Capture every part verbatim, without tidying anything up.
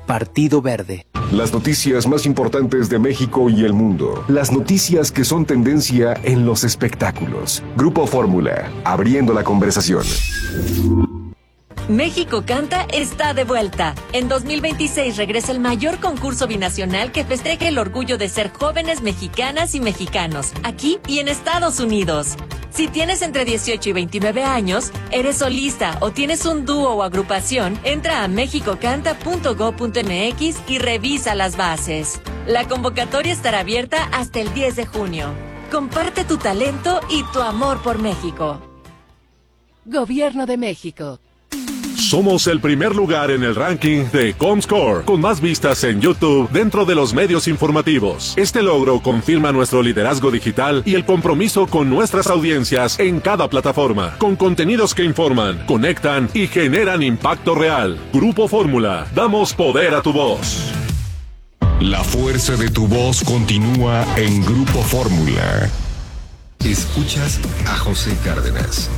Partido Verde. Las noticias más importantes de México y el mundo. Las noticias que son tendencia en los espectáculos. Grupo Fórmula, abriendo la conversación. México Canta está de vuelta. En dos mil veintiséis regresa el mayor concurso binacional que festeja el orgullo de ser jóvenes mexicanas y mexicanos, aquí y en Estados Unidos. Si tienes entre dieciocho y veintinueve años, eres solista o tienes un dúo o agrupación, entra a mexico canta punto gob punto eme equis y revisa las bases. La convocatoria estará abierta hasta el diez de junio. Comparte tu talento y tu amor por México. Gobierno de México. Somos el primer lugar en el ranking de Comscore, con más vistas en YouTube dentro de los medios informativos. Este logro confirma nuestro liderazgo digital y el compromiso con nuestras audiencias en cada plataforma, con contenidos que informan, conectan y generan impacto real. Grupo Fórmula, damos poder a tu voz. La fuerza de tu voz continúa en Grupo Fórmula. Escuchas a José Cárdenas.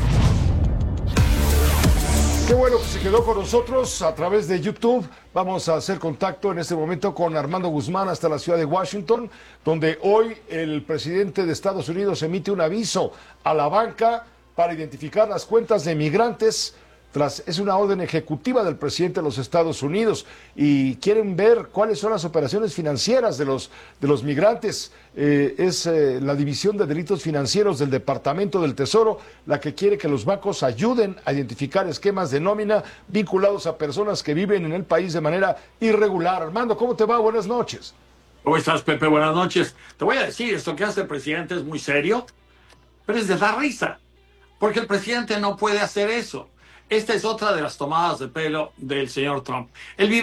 Qué bueno que se quedó con nosotros a través de YouTube. Vamos a hacer contacto en este momento con Armando Guzmán hasta la ciudad de Washington, donde hoy el presidente de Estados Unidos emite un aviso a la banca para identificar las cuentas de migrantes. Tras, es una orden ejecutiva del presidente de los Estados Unidos y quieren ver cuáles son las operaciones financieras de los, de los migrantes. Eh, es eh, la División de Delitos Financieros del Departamento del Tesoro la que quiere que los bancos ayuden a identificar esquemas de nómina vinculados a personas que viven en el país de manera irregular. Armando, ¿cómo te va? Buenas noches. ¿Cómo estás, Pepe? Buenas noches. Te voy a decir, esto que hace el presidente es muy serio, pero es de dar risa, porque el presidente no puede hacer eso. Esta es otra de las tomadas de pelo del señor Trump. Él vive